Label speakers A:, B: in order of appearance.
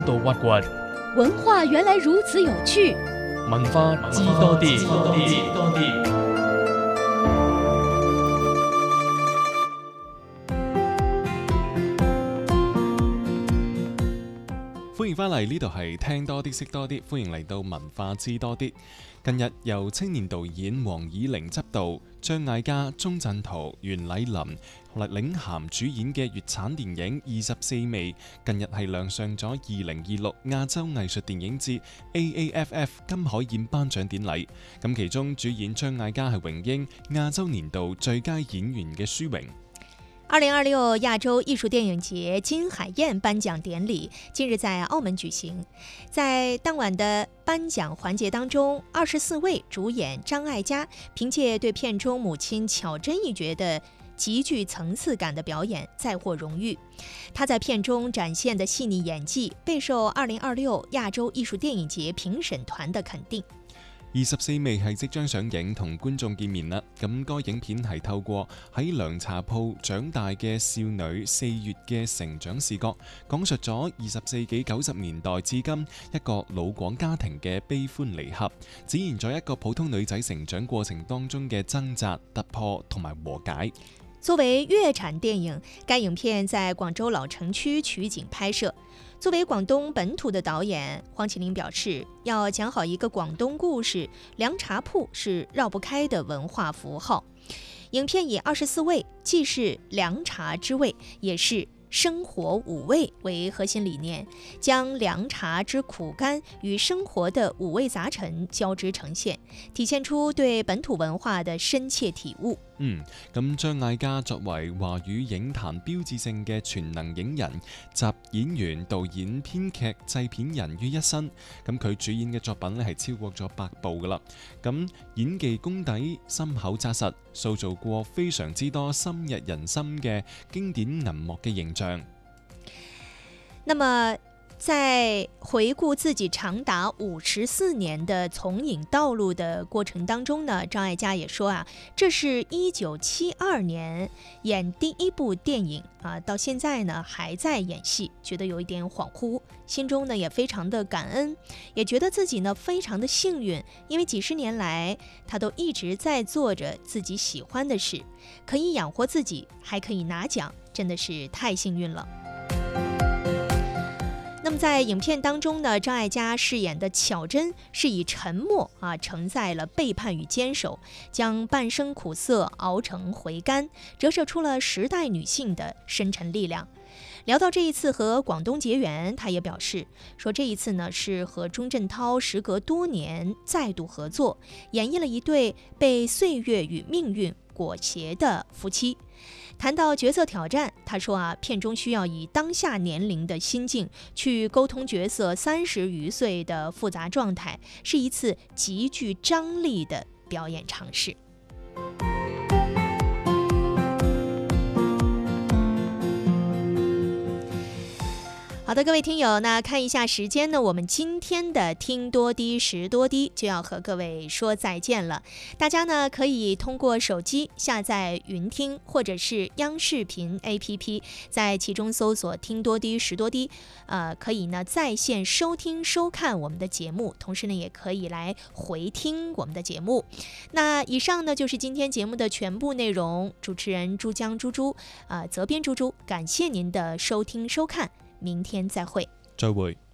A: 到挖掘
B: 文化原來如此有趣，
A: 文化知多啲。
C: 歡迎翻嚟，呢度係聽多啲識多啲，歡迎嚟到文化知多啲。近日由青年導演黃以玲執導，張艾嘉、鐘鎮濤、袁澧林、領銜主演嘅粵產電影《24味》，近日係亮相咗2026亞洲藝術電影節 AAFF 金海燕頒獎典禮。咁其中主演張艾嘉係榮膺亞洲年度最佳演員嘅殊榮。
D: 2026亞洲藝術電影節金海燕頒獎典禮近日在澳門舉行，在當晚的頒獎環節當中，24位主演張艾嘉憑借對片中母親巧珍一角的極具層次感的表演，再獲榮譽。他在片中展現的細膩演技，備受2026亞洲藝術電影節評審團的肯定。
C: 24味係即將上映同觀眾見面啦。咁該影片係透過喺涼茶鋪長大嘅少女4月嘅成長視角，講述咗20世紀90年代至今一個老廣家庭嘅悲歡離合，展現咗一個普通女仔成長過程當中嘅掙扎、突破同埋和解。
D: 作為粵產電影，該影片在廣州老城區取景拍攝。作為廣東本土的導演，黃啟麟表示，要講好一個廣東故事，涼茶鋪是繞不開的文化符號。影片以24味，既是涼茶之味，也是生活五味為核心理念，將涼茶之苦甘與生活的五味雜陳交織呈現，體現出對本土文化的深切體悟。
C: 咁張艾嘉作為華語影壇標誌性嘅全能影人，集演員、導演、編劇、製片人於一身。咁佢主演嘅作品咧係超過咗100部噶啦。咁演技功底深厚紮實，塑造過非常之多深入人心嘅經典銀幕嘅形象。
D: 那麼在回顧自己長達54年的從影道路的過程當中呢，張艾嘉也說這是1972年演第一部電影到現在呢還在演戲，覺得有一點恍惚，心中呢也非常的感恩，也覺得自己呢非常的幸運，因為幾十年來他都一直在做着自己喜歡的事，可以養活自己，還可以拿獎，真的是太幸運了。那麼在影片當中呢，張艾嘉飾演的巧珍是以沉默承載了背叛與堅守，將半生苦澀熬成回甘，折射出了時代女性的深沉力量。聊到這一次和廣東結緣，他也表示說這一次呢是和鐘鎮濤時隔多年再度合作，演繹了一對被歲月與命運裹挾的夫妻。談到角色挑戰，他說片中需要以當下年齡的心境去溝通角色30餘歲的複雜狀態，是一次極具張力的表演嘗試。好的，各位聽友，那看一下時間呢，我們今天的聽多啲識多啲就要和各位說再見了。大家呢可以通過手機下載雲聽或者是央視頻 APP， 在其中搜索聽多啲識多啲，可以呢在線收聽收看我們的節目，同時呢也可以來回聽我們的節目。那以上呢就是今天節目的全部內容，主持人珠江珠珠，責編珠珠，感謝您的收聽收看。明天再會。
C: 再會。